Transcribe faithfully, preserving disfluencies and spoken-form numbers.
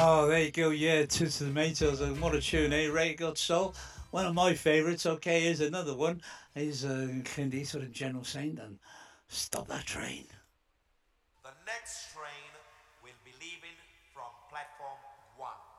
Oh, there you go. Yeah, Two to the Tomatoes. And what a tune, eh? Ray Got Soul. One of my favourites. Okay, here's another one. Is uh, Clint Eastwood and General Saint and Stop That Train. The next train will be leaving from platform one.